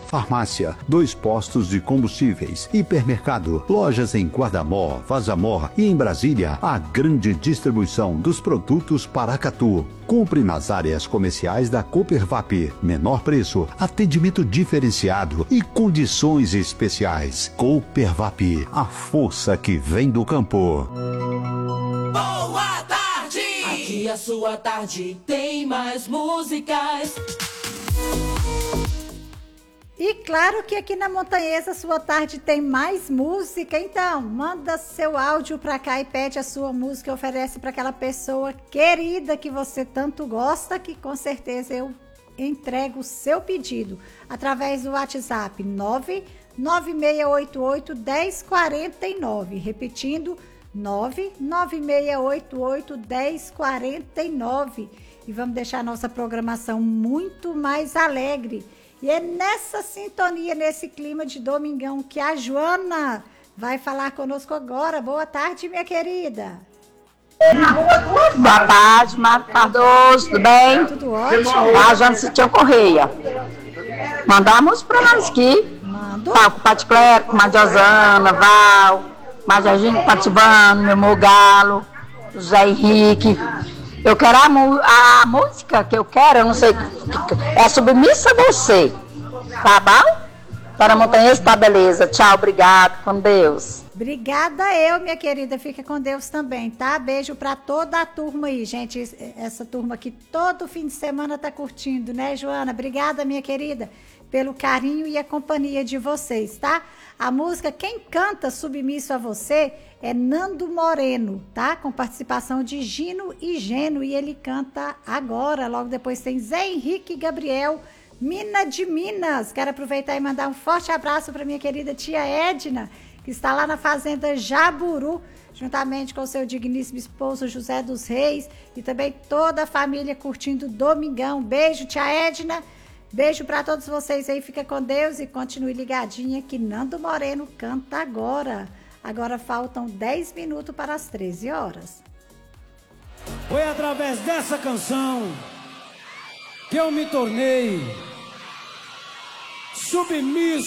farmácia, 2 postos de combustíveis, hipermercado, lojas em Guardamó, Vazamó e em Brasília, a grande distribuição dos produtos Paracatu. Compre nas áreas comerciais da Coopervap. Menor preço, atendimento diferenciado e condições especiais. Coopervap, a força que vem do campo. Boa tarde! Aqui a sua tarde tem mais músicas. E claro que aqui na Montanhesa sua tarde tem mais música, então manda seu áudio pra cá e pede a sua música e oferece para aquela pessoa querida que você tanto gosta, que com certeza eu entrego o seu pedido através do WhatsApp 99688-1049, repetindo 99688-1049, e vamos deixar a nossa programação muito mais alegre. E é nessa sintonia, nesse clima de domingão, que a Joana vai falar conosco agora. Boa tarde, minha querida. Boa tarde, Marco Cardoso, tudo bem? Tudo ótimo. A Joana Cintia Correia. Mandar uma música pra nós aqui. Mando. Tá, com o Pati Clérico, com a Josana, Val, Majorginho Patibano, meu Mogalo, José Henrique. Eu quero a música que eu quero, eu não sei, é Submissa a Você, tá bom? Para Montanhesa, tá beleza. Tchau, obrigado, com Deus. Obrigada eu, minha querida, fica com Deus também, tá? Beijo pra toda a turma aí, gente, essa turma que todo fim de semana tá curtindo, né, Joana? Obrigada, minha querida, pelo carinho e a companhia de vocês, tá? A música Quem Canta Submisso a Você é Nando Moreno, tá? Com participação de Gino e Geno, e ele canta agora, logo depois tem Zé Henrique Gabriel, Mina de Minas. Quero aproveitar e mandar um forte abraço para minha querida tia Edna, que está lá na fazenda Jaburu, juntamente com o seu digníssimo esposo José dos Reis, e também toda a família curtindo Domingão. Beijo, tia Edna. Beijo para todos vocês aí, fica com Deus e continue ligadinha que Nando Moreno canta agora. Agora faltam 10 minutos para as 13 horas. Foi através dessa canção que eu me tornei submisso